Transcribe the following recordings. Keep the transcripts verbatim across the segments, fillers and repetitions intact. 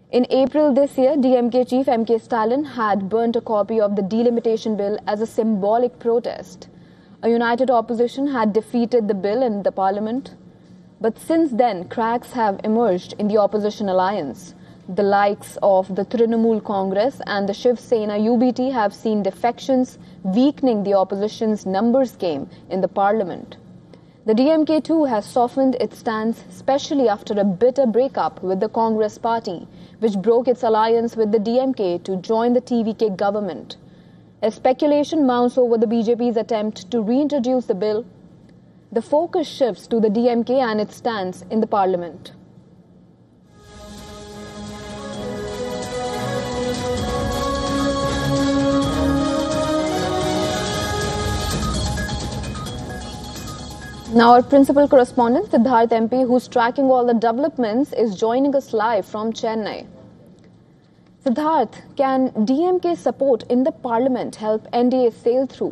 In April this year, D M K chief M K Stalin had burnt a copy of the delimitation bill as a symbolic protest. A united opposition had defeated the bill in the parliament. But since then, cracks have emerged in the opposition alliance. The likes of the Trinamool Congress and the Shiv Sena U B T have seen defections, weakening the opposition's numbers game in the parliament. The D M K too has softened its stance, especially after a bitter breakup with the Congress party, which broke its alliance with the D M K to join the T V K government. As speculation mounts over the B J P's attempt to reintroduce the bill, the focus shifts to the D M K and its stance in the parliament. Now our principal correspondent, Siddharth M P, who's tracking all the developments, is joining us live from Chennai. Siddharth, can D M K support in the parliament help N D A sail through?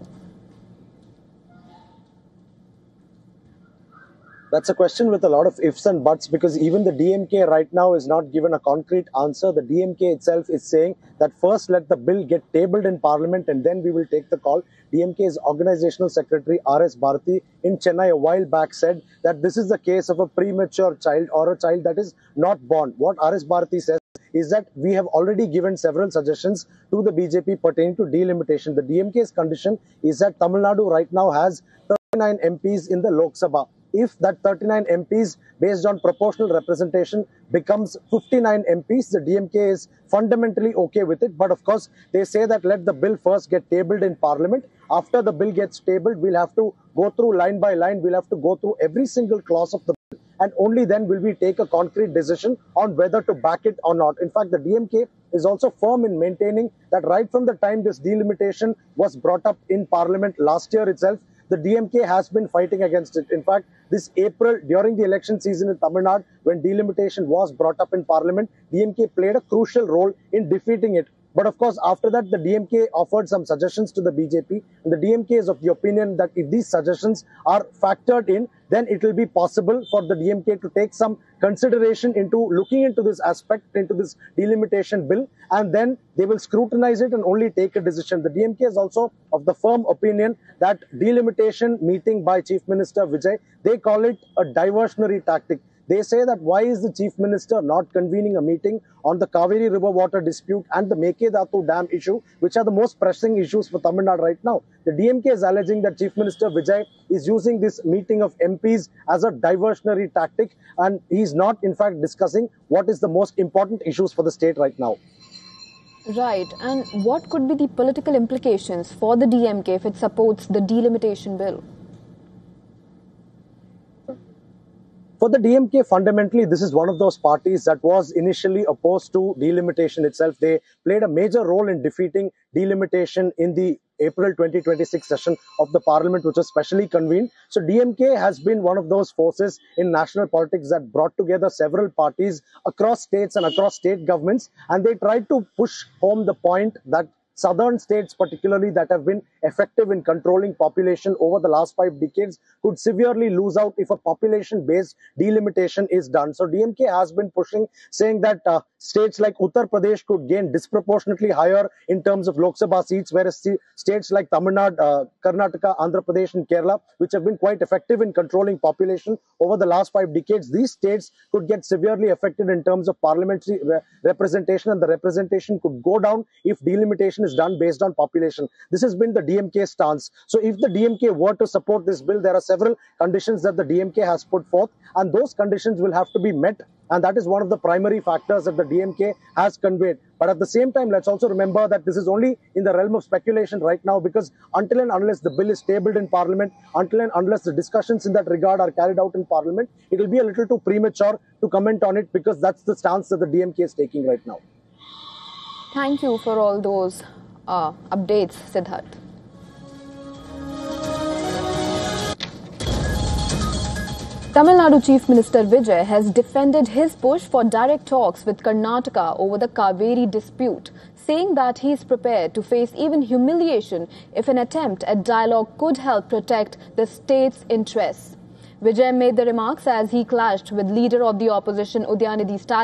That's a question with a lot of ifs and buts, because even the D M K right now is not given a concrete answer. The D M K itself is saying that first let the bill get tabled in parliament and then we will take the call. D M K's organizational secretary R S Bharati in Chennai a while back said that this is the case of a premature child or a child that is not born. What R S Bharati says is that we have already given several suggestions to the B J P pertaining to delimitation. The D M K's condition is that Tamil Nadu right now has thirty-nine M Ps in the Lok Sabha. If that thirty-nine M Ps based on proportional representation becomes fifty-nine M Ps, the D M K is fundamentally okay with it. But of course, they say that let the bill first get tabled in parliament. After the bill gets tabled, we'll have to go through line by line. We'll have to go through every single clause of the bill. And only then will we take a concrete decision on whether to back it or not. In fact, the D M K is also firm in maintaining that right from the time this delimitation was brought up in parliament last year itself, the D M K has been fighting against it. In fact, this April, during the election season in Tamil Nadu, when delimitation was brought up in parliament, D M K played a crucial role in defeating it. But of course, after that, the D M K offered some suggestions to the B J P. And the D M K is of the opinion that if these suggestions are factored in, then it will be possible for the D M K to take some consideration into looking into this aspect, into this delimitation bill, and then they will scrutinize it and only take a decision. The D M K is also of the firm opinion that delimitation meeting by Chief Minister Vijay, they call it a diversionary tactic. They say that why is the Chief Minister not convening a meeting on the Kaveri river water dispute and the Mekedatu dam issue, which are the most pressing issues for Tamil Nadu right now. The D M K is alleging that Chief Minister Vijay is using this meeting of M Ps as a diversionary tactic, and he is not in fact discussing what is the most important issues for the state right now. Right. And what could be the political implications for the D M K if it supports the delimitation bill? For the D M K, fundamentally, this is one of those parties that was initially opposed to delimitation itself. They played a major role in defeating delimitation in the April twenty twenty-six session of the parliament, which was specially convened. So D M K has been one of those forces in national politics that brought together several parties across states and across state governments. And they tried to push home the point that southern states particularly that have been effective in controlling population over the last five decades could severely lose out if a population-based delimitation is done. So D M K has been pushing, saying that uh, states like Uttar Pradesh could gain disproportionately higher in terms of Lok Sabha seats, whereas states like Tamil Nadu, uh, Karnataka, Andhra Pradesh and Kerala, which have been quite effective in controlling population over the last five decades, these states could get severely affected in terms of parliamentary re representation, and the representation could go down if delimitation is done based on population. This has been the D M K stance. So if the D M K were to support this bill, there are several conditions that the D M K has put forth, and those conditions will have to be met. And that is one of the primary factors that the D M K has conveyed. But at the same time, let's also remember that this is only in the realm of speculation right now, because until and unless the bill is tabled in parliament, until and unless the discussions in that regard are carried out in parliament, it will be a little too premature to comment on it, because that's the stance that the D M K is taking right now. Thank you for all those uh, updates, Siddharth. Tamil Nadu Chief Minister Vijay has defended his push for direct talks with Karnataka over the Kaveri dispute, saying that he is prepared to face even humiliation if an attempt at dialogue could help protect the state's interests. Vijay made the remarks as he clashed with leader of the opposition Udayanidhi Stalin